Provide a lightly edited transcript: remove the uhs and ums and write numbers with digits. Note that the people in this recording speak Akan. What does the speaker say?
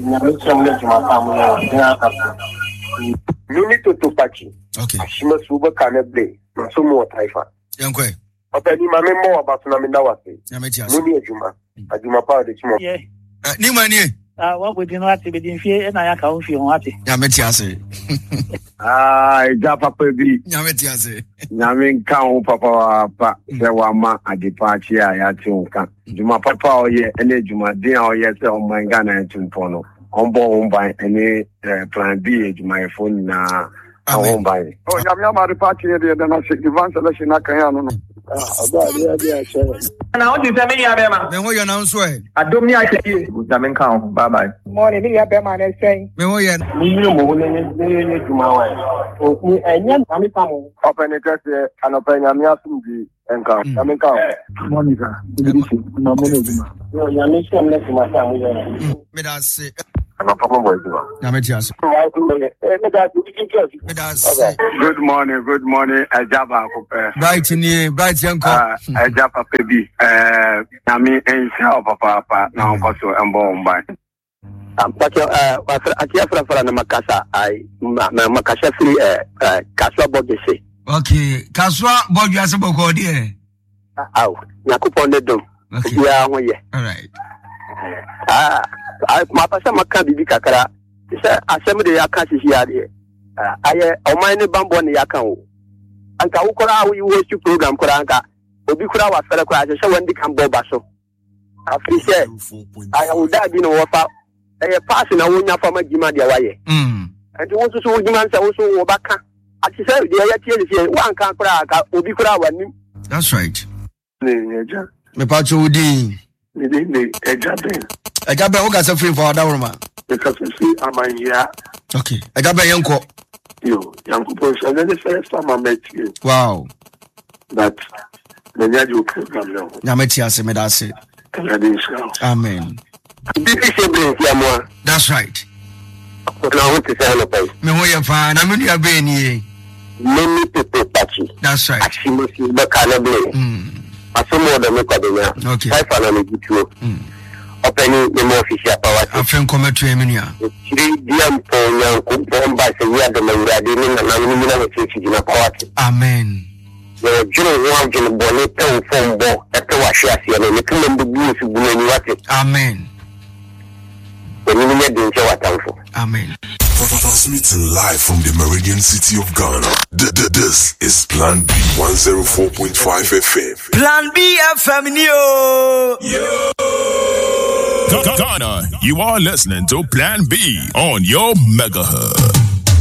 Minute to Pachi. Okay. She must over Canable. So more Taifa. Young Quay. Open my memoir about Naminawasi. Yametias. Muni Juma. Ajuma Power the Chimo. Yeah. Nimani. What would you know to be in fear and I can't feel what it. Yametias. Japa Pebi. Yametias. Yamin Kau Papa Sewama at the party Yatunka. Juma Papa or ye any Juma Dia or yes on my Ghana and Tumpono. On board by any plan B my phone now. Home by. Oh, Yamama the party there, then I said, Divan selection. I can't. Now, what do you tell me, Yabema? Then what you announce? I don't mean I can hear you. Yamin Kau. Bye bye. Morning, Yabema is saying. Memoyan. Open it and open Yamiasum and come. Yamin Kau. Monica. Medase. I'm a problem with Yametias. Good morning, Ajaba. Bright in here, bright young Ajaba Pebi. Yami and Shao Papa, now also and born by. Akiafra for Namakasa, I Makasha free Kaswa Bogese. Okay, Kaswa Bogasabo Cordier. Ow, Nakupon the Dome. Yeah, all right. My pastor Makabi Kakara. Assembly Akasi here. I mind the bamboo in Yakao. And Kaukora, we wish to program Koranka. Obikura was fellow crash, so when they come Bobaso. After said, I would have been over a passing a winner from a Gimadia way. And you want to show demands also Obaka. As you said, the one can crack Obikura when. That's right. Me Pacho Udi. I got a free for Daruma. Because you see, I'm here. Okay. I got my uncle. You, young people, and then the first time I met you. Wow. That the Yadu program. Yametias, Medase. Amen. That's right. Me who you find, I'm in your brain. Many people touchy. That's right. She must be the cannibal. I saw more than Macadamia. Okay. I finally get you. Opening the more official power. I think come to Eminia. 3 DM for young Kumpon by the year the Maradin and I'm in a party. Amen. The general one can bonnet from Bo at the Washiasi and the Killing the Blues who will it. Amen. When you get the Jawatan. Amen. Transmitting live from the Meridian City of Ghana. This is Plan B 104.5 FM. Plan B FM, yo. Ghana, you are listening to Plan B on your megahertz.